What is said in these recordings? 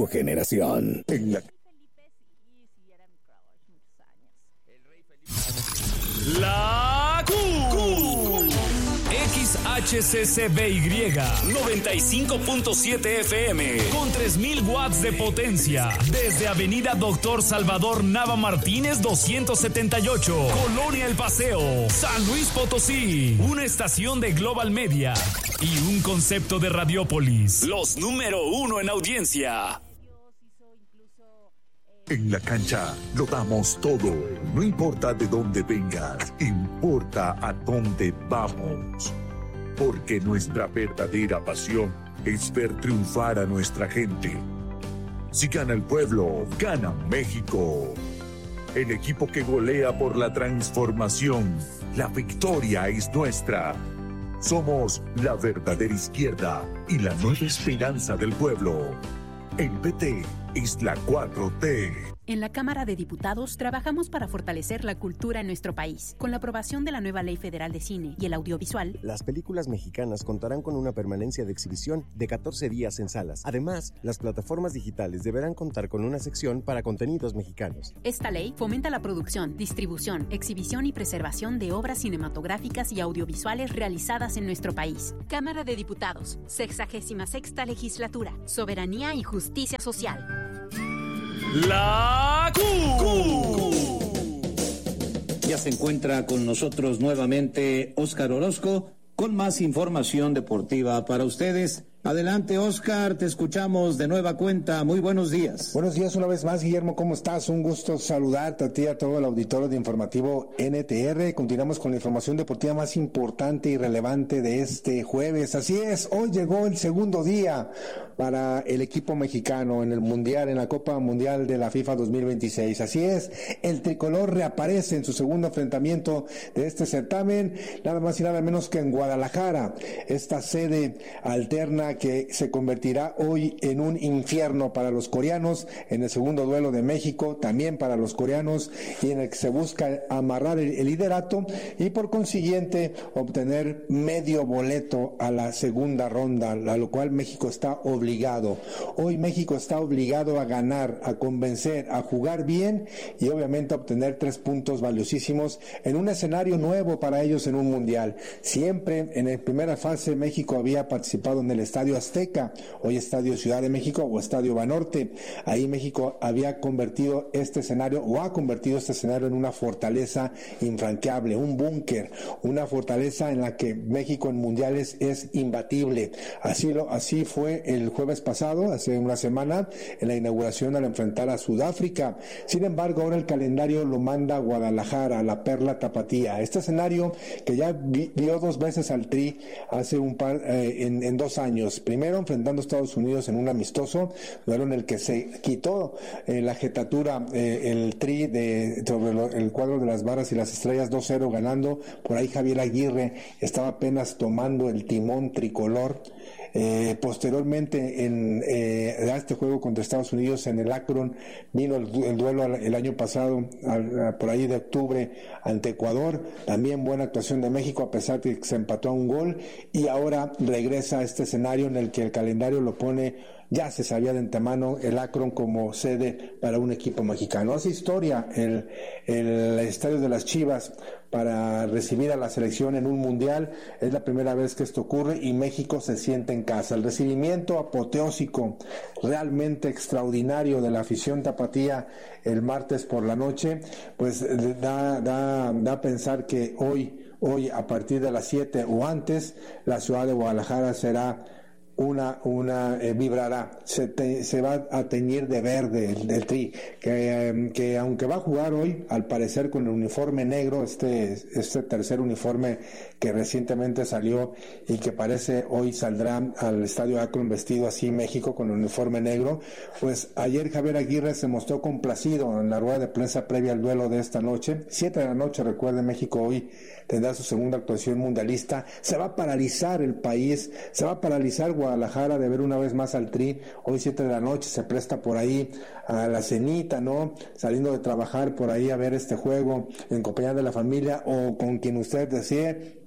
tu generación. En la... La Q. XHCCBY 95.7 FM con 3000 watts de potencia desde Avenida Doctor Salvador Nava Martínez 278, Colonia El Paseo, San Luis Potosí. Una estación de Global Media y un concepto de Radiópolis. Los número 1 en audiencia. En la cancha lo damos todo. No importa de dónde vengas, importa a dónde vamos. Porque nuestra verdadera pasión es ver triunfar a nuestra gente. Si gana el pueblo, gana México. El equipo que golea por la transformación. La victoria es nuestra. Somos la verdadera izquierda y la nueva esperanza del pueblo. El PT es la 4T. En la Cámara de Diputados trabajamos para fortalecer la cultura en nuestro país. Con la aprobación de la nueva Ley Federal de Cine y el Audiovisual, las películas mexicanas contarán con una permanencia de exhibición de 14 días en salas. Además, las plataformas digitales deberán contar con una sección para contenidos mexicanos. Esta ley fomenta la producción, distribución, exhibición y preservación de obras cinematográficas y audiovisuales realizadas en nuestro país. Cámara de Diputados, 66ª Legislatura, Soberanía y Justicia Social. La Q. Ya se encuentra con nosotros nuevamente Óscar Orozco con más información deportiva para ustedes. Adelante, Óscar, te escuchamos de nueva cuenta. Muy buenos días. Buenos días una vez más, Guillermo, ¿cómo estás? Un gusto saludarte a ti y a todo el auditorio de Informativo NTR. Continuamos con la información deportiva más importante y relevante de este jueves. Así es, hoy llegó el segundo día para el equipo mexicano en el Mundial, en la Copa Mundial de la FIFA 2026. Así es, el tricolor reaparece en su segundo enfrentamiento de este certamen, nada más y nada menos que en Guadalajara, esta sede alterna que se convertirá hoy en un infierno para los coreanos, en el segundo duelo de México, también para los coreanos, y en el que se busca amarrar el liderato y por consiguiente obtener medio boleto a la segunda ronda, a lo cual México está obligado. Hoy México está obligado a ganar, a convencer, a jugar bien y obviamente a obtener 3 puntos valiosísimos en un escenario nuevo para ellos en un mundial. Siempre en la primera fase México había participado en el Estadio Azteca, hoy Estadio Ciudad de México o Estadio Banorte. Ahí México había convertido este escenario o ha convertido este escenario en una fortaleza infranqueable, un búnker, una fortaleza en la que México en mundiales es imbatible. Así fue el jueves pasado, hace una semana, en la inauguración al enfrentar a Sudáfrica. Sin embargo, ahora el calendario lo manda a Guadalajara, a la Perla Tapatía. Este escenario que ya vio 2 veces al Tri hace en 2 años. Primero enfrentando a Estados Unidos en un amistoso, duelo en el que se quitó la jetatura, el Tri sobre el cuadro de las barras y las estrellas, 2-0 ganando. Por ahí Javier Aguirre estaba apenas tomando el timón tricolor. Posteriormente a este juego contra Estados Unidos en el Akron vino el duelo el año pasado por ahí de octubre ante Ecuador, también buena actuación de México a pesar de que se empató a un gol, y ahora regresa a este escenario en el que el calendario lo pone, ya se sabía de antemano, el Akron como sede para un equipo mexicano. Hace historia el estadio de las Chivas para recibir a la selección en un mundial. Es la primera vez que esto ocurre y México se siente en casa. El recibimiento apoteósico, realmente extraordinario, de la afición tapatía el martes por la noche, pues da a pensar que hoy a partir de las 7 o antes, la ciudad de Guadalajara será vibrará, se va a teñir de verde el Tri, que aunque va a jugar hoy, al parecer con el uniforme negro, este tercer uniforme que recientemente salió y que parece hoy saldrá al Estadio Akron vestido así México con el uniforme negro, pues ayer Javier Aguirre se mostró complacido en la rueda de prensa previa al duelo de esta noche. 7 de la noche, recuerden, México hoy tendrá su segunda actuación mundialista. Se va a paralizar el país, se va a paralizar Guadalajara de ver una vez más al Tri. Hoy 7 de la noche se presta por ahí a la cenita, ¿no? Saliendo de trabajar por ahí a ver este juego en compañía de la familia o con quien usted desee.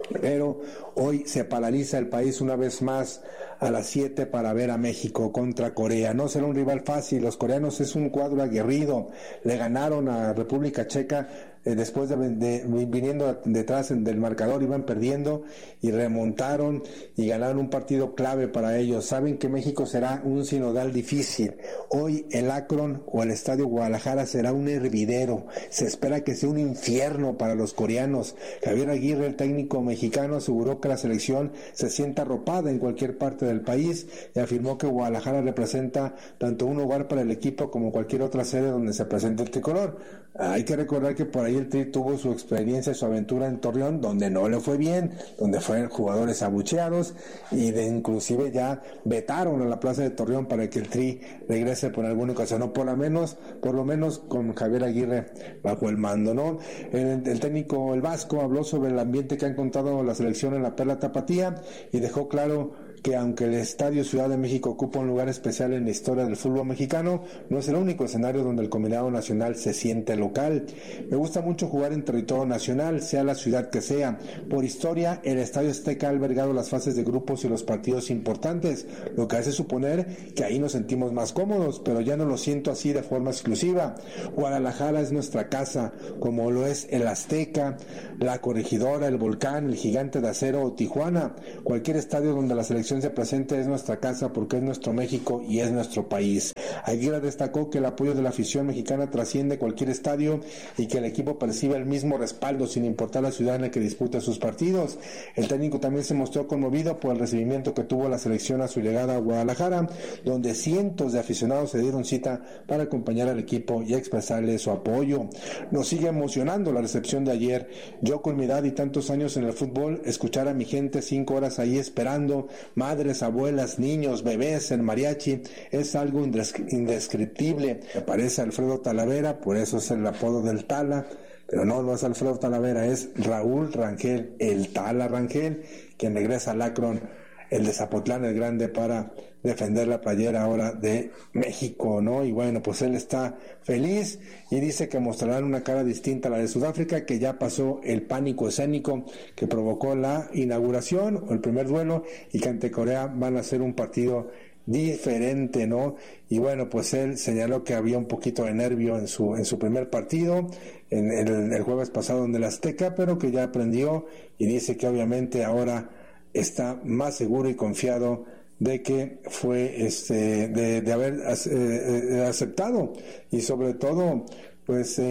Pero hoy se paraliza el país una vez más a las 7 para ver a México contra Corea. No será un rival fácil, los coreanos es un cuadro aguerrido, le ganaron a República Checa después de viniendo detrás del marcador, iban perdiendo y remontaron y ganaron un partido clave para ellos. Saben que México será un sinodal difícil. Hoy el Akron o el Estadio Guadalajara será un hervidero. Se espera que sea un infierno para los coreanos. Javier Aguirre, el técnico mexicano, aseguró que la selección se sienta arropada en cualquier parte del país y afirmó que Guadalajara representa tanto un lugar para el equipo como cualquier otra sede donde se presente el tricolor. Hay que recordar que por ahí el Tri tuvo su experiencia, su aventura en Torreón, donde no le fue bien, donde fueron jugadores abucheados y inclusive ya vetaron a la plaza de Torreón para que el Tri regrese por alguna ocasión, o por lo menos con Javier Aguirre bajo el mando, ¿no? El técnico, el vasco, habló sobre el ambiente que ha encontrado la selección en la Perla Tapatía y dejó claro que aunque el Estadio Ciudad de México ocupa un lugar especial en la historia del fútbol mexicano, no es el único escenario donde el combinado nacional se siente local. Me gusta mucho jugar en territorio nacional, sea la ciudad que sea. Por historia, el Estadio Azteca ha albergado las fases de grupos y los partidos importantes, lo que hace suponer que ahí nos sentimos más cómodos, pero ya no lo siento así de forma exclusiva. Guadalajara es nuestra casa, como lo es el Azteca, la Corregidora, el Volcán, el Gigante de Acero o Tijuana. Cualquier estadio donde la selección se presente es nuestra casa porque es nuestro México y es nuestro país. Aguirre destacó que el apoyo de la afición mexicana trasciende cualquier estadio y que el equipo percibe el mismo respaldo sin importar la ciudad en la que disputa sus partidos. El técnico también se mostró conmovido por el recibimiento que tuvo la selección a su llegada a Guadalajara, donde cientos de aficionados se dieron cita para acompañar al equipo y expresarle su apoyo. Nos sigue emocionando la recepción de ayer. Yo con mi edad y tantos años en el fútbol, escuchar a mi gente 5 horas ahí esperando, madres, abuelas, niños, bebés, el mariachi, es algo indescriptible. Me parece Alfredo Talavera, por eso es el apodo del Tala, pero no es Alfredo Talavera, es Raúl Rangel, el Tala Rangel, quien regresa al Akron, el de Zapotlán el Grande, para defender la playera ahora de México, ¿no? Y bueno, pues él está feliz y dice que mostrarán una cara distinta a la de Sudáfrica, que ya pasó el pánico escénico que provocó la inauguración o el primer duelo, y que ante Corea van a hacer un partido diferente, ¿no? Y bueno, pues él señaló que había un poquito de nervio en su primer partido, en el jueves pasado en el Azteca, pero que ya aprendió y dice que obviamente ahora está más seguro y confiado de que fue de haber aceptado y sobre todo pues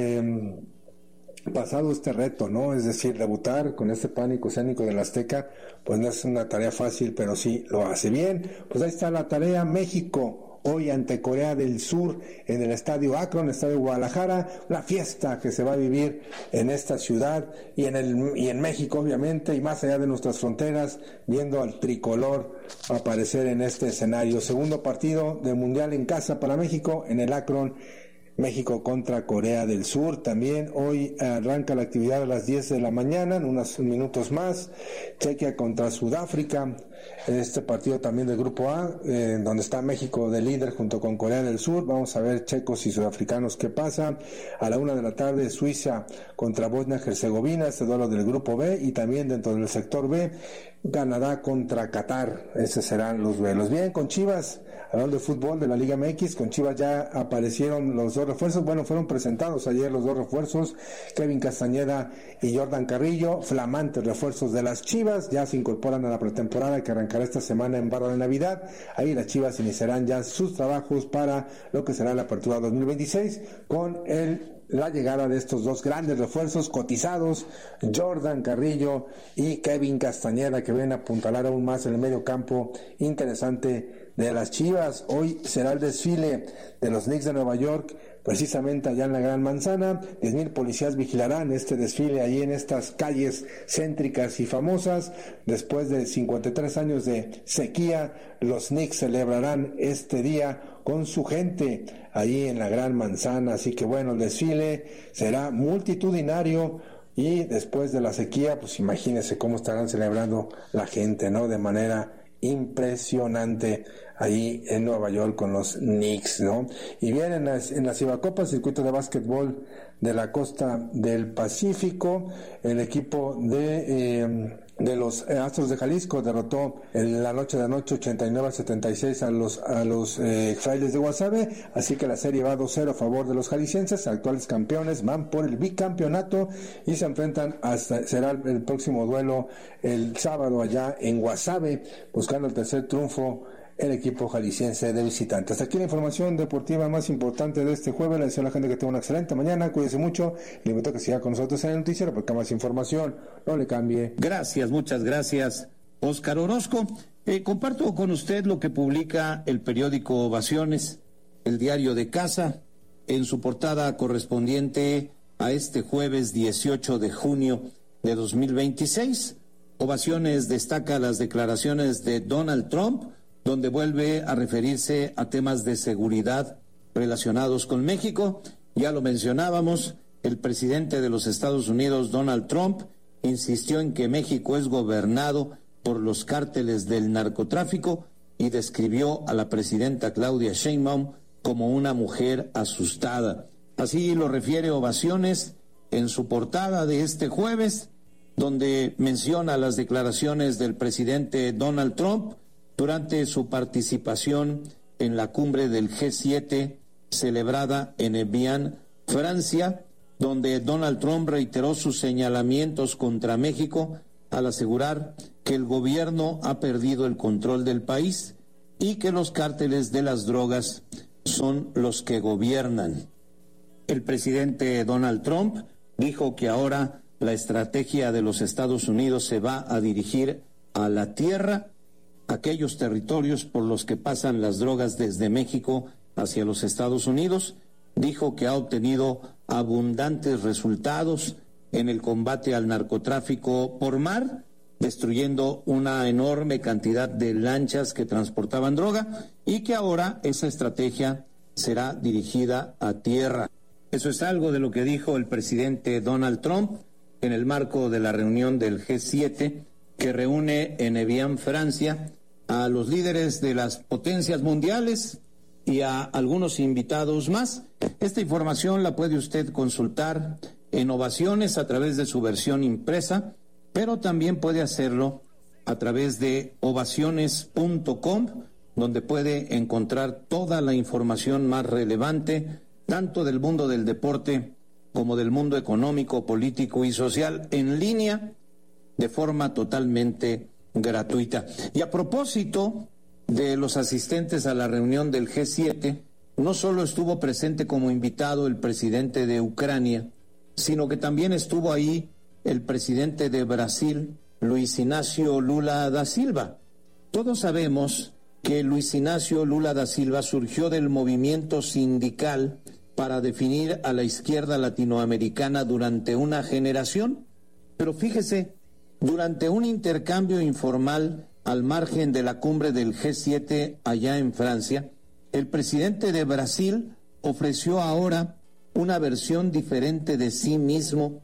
pasado este reto, ¿no? Es decir, debutar con este pánico escénico del Azteca, pues no es una tarea fácil, pero sí lo hace bien. Pues ahí está la tarea. México hoy ante Corea del Sur en el Estadio Akron, Estadio Guadalajara, la fiesta que se va a vivir en esta ciudad y en México obviamente, y más allá de nuestras fronteras, viendo al tricolor aparecer en este escenario. Segundo partido del Mundial en casa para México en el Akron. México contra Corea del Sur. También hoy arranca la actividad a las 10 de la mañana, en unos minutos más. Chequia contra Sudáfrica. Este partido también del Grupo A, donde está México de líder junto con Corea del Sur. Vamos a ver checos y sudafricanos qué pasa. A la 1 de la tarde, Suiza contra Bosnia-Herzegovina, este duelo del Grupo B. Y también dentro del sector B, Canadá contra Qatar. Esos serán los duelos. Bien, con Chivas, hablando de fútbol de la Liga MX, con Chivas ya aparecieron los dos refuerzos. Bueno, fueron presentados ayer los dos refuerzos, Kevin Castañeda y Jordan Carrillo, flamantes refuerzos de las Chivas. Ya se incorporan a la pretemporada que arrancará esta semana en Barra de Navidad. Ahí las Chivas iniciarán ya sus trabajos para lo que será la apertura 2026 con la llegada de estos dos grandes refuerzos cotizados, Jordan Carrillo y Kevin Castañeda, que ven a apuntalar aún más en el medio campo interesante de las Chivas. Hoy será el desfile de los Knicks de Nueva York, precisamente allá en la Gran Manzana. 10,000 policías vigilarán este desfile ahí en estas calles céntricas y famosas. Después de 53 años de sequía, los Knicks celebrarán este día con su gente ahí en la Gran Manzana. Así que bueno, el desfile será multitudinario y después de la sequía, pues imagínense cómo estarán celebrando la gente, ¿no? De manera impresionante ahí en Nueva York con los Knicks, ¿no? Y bien, en la Cibacopa, circuito de básquetbol de la costa del Pacífico, el equipo de de los Astros de Jalisco derrotó en la noche de anoche 89-76 a los Frailes de Guasave, así que la serie va 2-0 a favor de los jaliscienses, actuales campeones, van por el bicampeonato y se enfrentan será el próximo duelo el sábado allá en Guasave, buscando el tercer triunfo el equipo jalisciense de visitantes. Hasta aquí la información deportiva más importante de este jueves. Le deseo a la gente que tenga una excelente mañana, cuídese mucho, le invito a que siga con nosotros en el noticiero porque más información, no le cambie. Gracias, muchas gracias, Óscar Orozco. Comparto con usted lo que publica el periódico Ovaciones, el diario de casa, en su portada correspondiente a este jueves 18 de junio de 2026. Ovaciones destaca las declaraciones de Donald Trump, donde vuelve a referirse a temas de seguridad relacionados con México. Ya lo mencionábamos, el presidente de los Estados Unidos, Donald Trump, insistió en que México es gobernado por los cárteles del narcotráfico y describió a la presidenta Claudia Sheinbaum como una mujer asustada. Así lo refiere Ovaciones en su portada de este jueves, donde menciona las declaraciones del presidente Donald Trump durante su participación en la cumbre del G7 celebrada en Evian, Francia, donde Donald Trump reiteró sus señalamientos contra México al asegurar que el gobierno ha perdido el control del país y que los cárteles de las drogas son los que gobiernan. El presidente Donald Trump dijo que ahora la estrategia de los Estados Unidos se va a dirigir a la tierra, aquellos territorios por los que pasan las drogas desde México hacia los Estados Unidos. Dijo que ha obtenido abundantes resultados en el combate al narcotráfico por mar, destruyendo una enorme cantidad de lanchas que transportaban droga, y que ahora esa estrategia será dirigida a tierra. Eso es algo de lo que dijo el presidente Donald Trump en el marco de la reunión del G7 que reúne en Evian, Francia, a los líderes de las potencias mundiales y a algunos invitados más. Esta información la puede usted consultar en Ovaciones a través de su versión impresa, pero también puede hacerlo a través de ovaciones.com, donde puede encontrar toda la información más relevante, tanto del mundo del deporte como del mundo económico, político y social, en línea, de forma totalmente gratuita. Y a propósito de los asistentes a la reunión del G7, no solo estuvo presente como invitado el presidente de Ucrania, sino que también estuvo ahí el presidente de Brasil, Luis Inácio Lula da Silva. Todos sabemos que Luis Inácio Lula da Silva surgió del movimiento sindical para definir a la izquierda latinoamericana durante una generación, pero fíjese, durante un intercambio informal al margen de la cumbre del G7 allá en Francia, el presidente de Brasil ofreció ahora una versión diferente de sí mismo.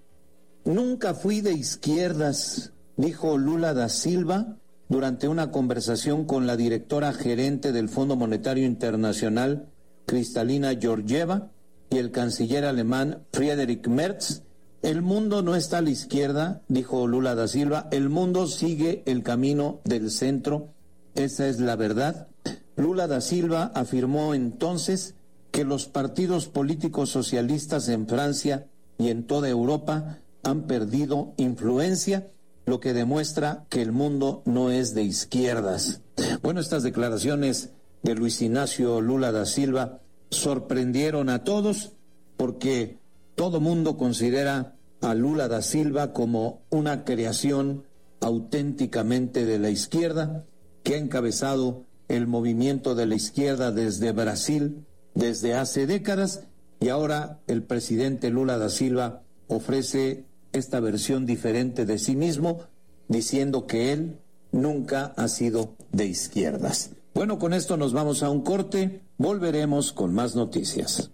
Nunca fui de izquierdas, dijo Lula da Silva durante una conversación con la directora gerente del Fondo Monetario Internacional, Kristalina Georgieva, y el canciller alemán Friedrich Merz. El mundo no está a la izquierda, dijo Lula da Silva, el mundo sigue el camino del centro, esa es la verdad. Lula da Silva afirmó entonces que los partidos políticos socialistas en Francia y en toda Europa han perdido influencia, lo que demuestra que el mundo no es de izquierdas. Bueno, estas declaraciones de Luis Inácio Lula da Silva sorprendieron a todos porque todo mundo considera a Lula da Silva como una creación auténticamente de la izquierda, que ha encabezado el movimiento de la izquierda desde Brasil desde hace décadas, y ahora el presidente Lula da Silva ofrece esta versión diferente de sí mismo, diciendo que él nunca ha sido de izquierdas. Bueno, con esto nos vamos a un corte, volveremos con más noticias.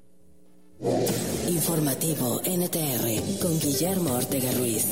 Informativo NTR con Guillermo Ortega Ruiz.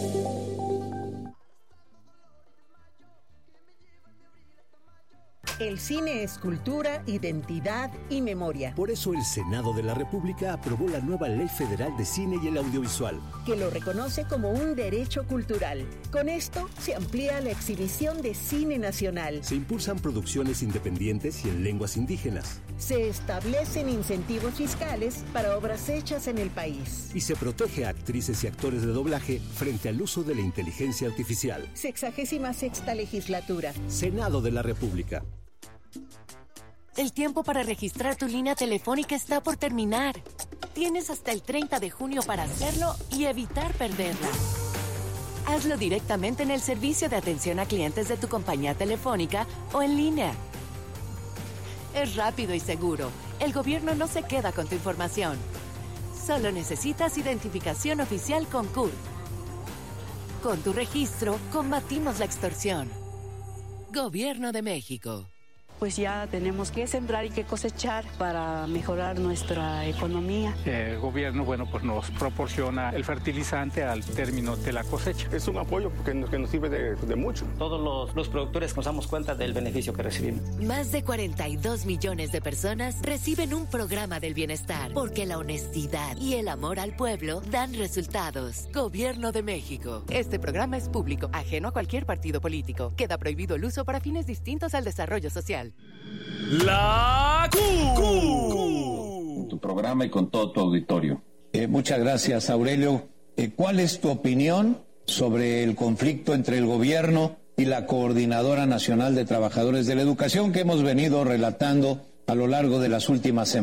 El el cine es cultura, identidad y memoria. Por eso el Senado de la República aprobó la nueva Ley Federal de Cine y el Audiovisual, que lo reconoce como un derecho cultural. Con esto se amplía la exhibición de cine nacional. Se impulsan producciones independientes y en lenguas indígenas. Se establecen incentivos fiscales para obras hechas en el país. Y se protege a actrices y actores de doblaje frente al uso de la inteligencia artificial. 66ª legislatura. Senado de la República. El tiempo para registrar tu línea telefónica está por terminar. Tienes hasta el 30 de junio para hacerlo y evitar perderla. Hazlo directamente en el servicio de atención a clientes de tu compañía telefónica o en línea. Es rápido y seguro. El gobierno no se queda con tu información. Solo necesitas identificación oficial con CURP. Con tu registro, combatimos la extorsión. Gobierno de México. Pues ya tenemos que sembrar y que cosechar para mejorar nuestra economía. El gobierno, pues nos proporciona el fertilizante al término de la cosecha. Es un apoyo que nos sirve de mucho. Todos los productores nos damos cuenta del beneficio que recibimos. Más de 42 millones de personas reciben un programa del bienestar, porque la honestidad y el amor al pueblo dan resultados. Gobierno de México. Este programa es público, ajeno a cualquier partido político. Queda prohibido el uso para fines distintos al desarrollo social. La Q. Con tu programa y con todo tu auditorio. Muchas gracias, Aurelio. ¿Cuál es tu opinión sobre el conflicto entre el gobierno y la Coordinadora Nacional de Trabajadores de la Educación que hemos venido relatando a lo largo de las últimas semanas?